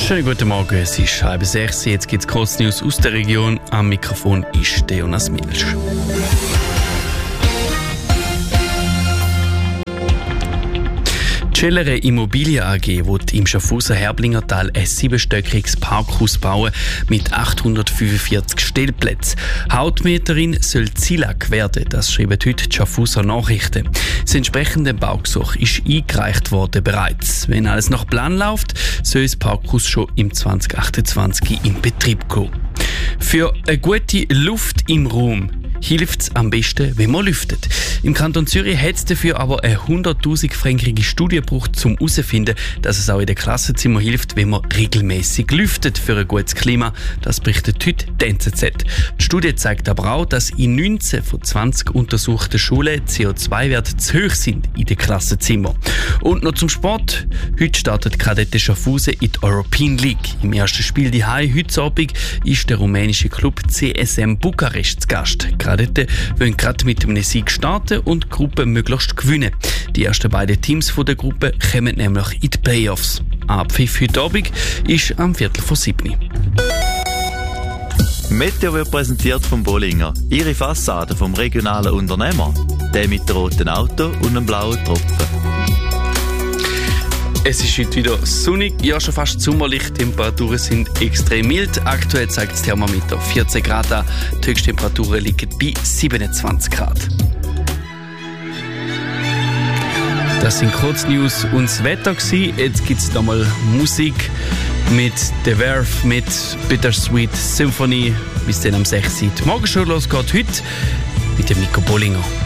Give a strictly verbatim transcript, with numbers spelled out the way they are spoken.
Schönen guten Morgen, es ist halb sechs, jetzt gibt es Kurznews aus der Region. Am Mikrofon ist Jonas Mielsch. Die Schellere Immobilien A G will im Schaffhauser Herblingertal ein siebenstöckiges Parkhaus bauen mit achthundertfünfundvierzig Stellplätzen. Hauptmieterin soll Zilag werden, das schreiben heute die Schaffhauser Nachrichten. Das entsprechende Baugesuch ist eingereicht worden bereits. Wenn alles nach Plan läuft, soll das Parkhaus schon im zwanzig achtundzwanzig in Betrieb gehen. Für eine gute Luft im Raum hilft es am besten, wenn man lüftet. Im Kanton Zürich hat es dafür aber eine hunderttausend-fränkige Studie gebraucht, um herauszufinden, dass es auch in den Klassenzimmer hilft, wenn man regelmäßig lüftet für ein gutes Klima. Das berichtet heute die N Z Z. Die Studie zeigt aber auch, dass in neunzehn von zwanzig untersuchten Schulen C O zwei Werte zu hoch sind in den Klassenzimmern. Und noch zum Sport. Heute startet Kadette Schaffhausen in die European League. Im ersten Spiel daheim heute Abend ist der rumänische Club C S M Bukarest zu Gast. Kadette wollen gerade mit einem Sieg starten und die Gruppe möglichst gewinnen. Die ersten beiden Teams der Gruppe kommen nämlich in die Playoffs. Abpfiff heute Abend ist am Viertel vor sieben. Meteo wird präsentiert vom Bollinger. Ihre Fassade vom regionalen Unternehmer. Der mit dem roten Auto und einem blauen Tropfen. Es ist heute wieder sonnig, ja schon fast sommerlich. Die Temperaturen sind extrem mild. Aktuell zeigt das Thermometer vierzehn Grad an. Die Höchsttemperaturen liegen bei siebenundzwanzig Grad. Das sind Kurznews und das Wetter gewesen. Jetzt gibt es nochmal Musik mit The Verve, mit Bittersweet Symphony. Bis dann am sechs Uhr. Die Morgenshow losgeht heute mit dem Nico Bollinger.